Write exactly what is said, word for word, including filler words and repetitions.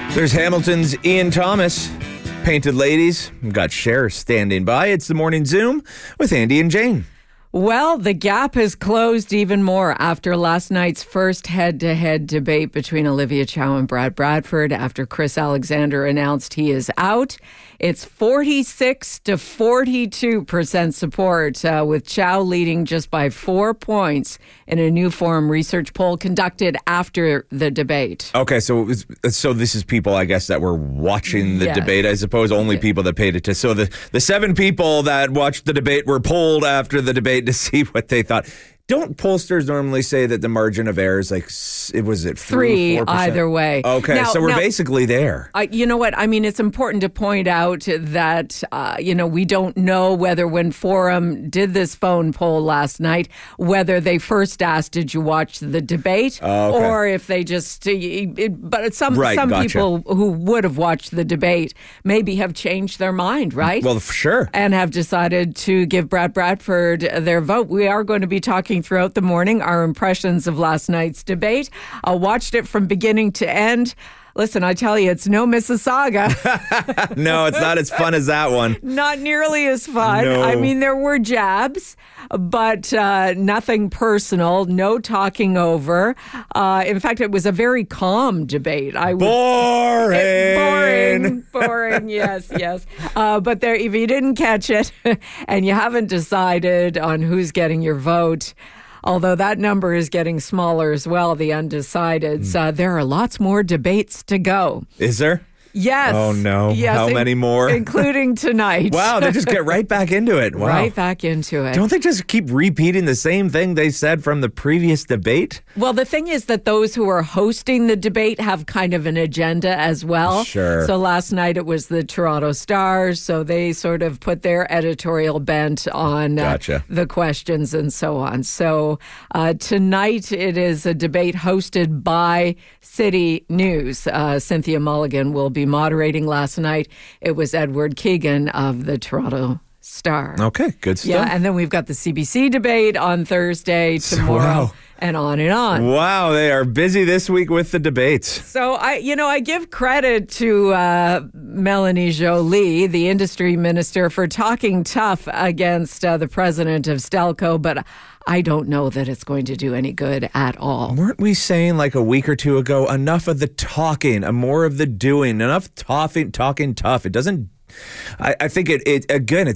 There's Hamilton's Ian Thomas. Painted Ladies. We've got Cher standing by. It's the Morning Zoom with Andy and Jane. Well, the gap has closed even more after last night's first head-to-head debate between Olivia Chow and Brad Bradford after Chris Alexander announced he is out. It's forty-six to forty-two percent support, uh, with Chow leading just by four points in a new Forum research poll conducted after the debate. Okay, so it was, so this is people, I guess, that were watching the Yes. debate. I suppose only people that paid attention. So the, the seven people that watched the debate were polled after the debate to see what they thought. Don't pollsters normally say that the margin of error is like, it was it three, Three, four percent? either way. Okay, Now- so we're now- basically there. Uh, you know what? I mean, it's important to point out that, uh, you know, we don't know whether when Forum did this phone poll last night, whether they first asked, did you watch the debate? Oh, okay. Or if they just, uh, it, but some, Right, some gotcha. people who would have watched the debate maybe have changed their mind, right? Well, for sure. And have decided to give Brad Bradford their vote. We are going to be talking throughout the morning our impressions of last night's debate. I watched it from beginning to end. Listen, I tell you, it's no Mississauga. No, it's not as fun as that one. Not nearly as fun. No. I mean, there were jabs, but uh, nothing personal, no talking over. Uh, in fact, it was a very calm debate. I would Boring. Boring, boring, yes, yes. Uh, but there, if you didn't catch it and you haven't decided on who's getting your vote, although that number is getting smaller as well, the undecideds, uh, there are lots more debates to go. Is there? Yes. Oh, no. Yes, How in- many more? Including tonight. Wow, they just get right back into it. Wow. Right back into it. Don't they just keep repeating the same thing they said from the previous debate? Well, the thing is that those who are hosting the debate have kind of an agenda as well. Sure. So last night it was the Toronto Stars, so they sort of put their editorial bent on uh, Gotcha. the questions and so on. So uh, tonight it is a debate hosted by City News. Uh, Cynthia Mulligan will be moderating. Last night it was Edward Keegan of the Toronto Star. Okay, good stuff. Yeah, and then we've got the C B C debate on Thursday, tomorrow, Wow. and on and on. Wow, they are busy this week with the debates. So I, you know, I give credit to uh, Melanie Joly, the industry minister, for talking tough against uh, the president of Stelco, but I don't know that it's going to do any good at all. Weren't we saying like a week or two ago, enough of the talking and more of the doing, enough talking, talking tough. It doesn't, I, I think it, it, again, it's